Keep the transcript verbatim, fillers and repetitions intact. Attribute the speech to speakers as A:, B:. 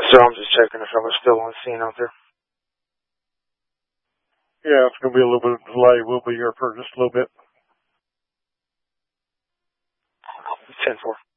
A: So I'm just checking if I was still on scene out there.
B: Yeah, it's going to be a little bit of delay. We'll be here for just a little bit.
A: ten four.